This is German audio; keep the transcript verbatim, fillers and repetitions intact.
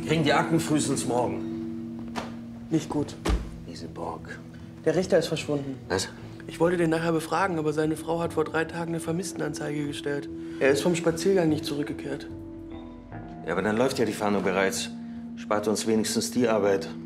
Kriegen die Akten frühestens morgen. Nicht gut. Iseborg. Der Richter ist verschwunden. Was? Ich wollte den nachher befragen, aber seine Frau hat vor drei Tagen eine Vermisstenanzeige gestellt. Er ist vom Spaziergang nicht zurückgekehrt. Ja, aber dann läuft ja die Fahndung bereits. Spart uns wenigstens die Arbeit.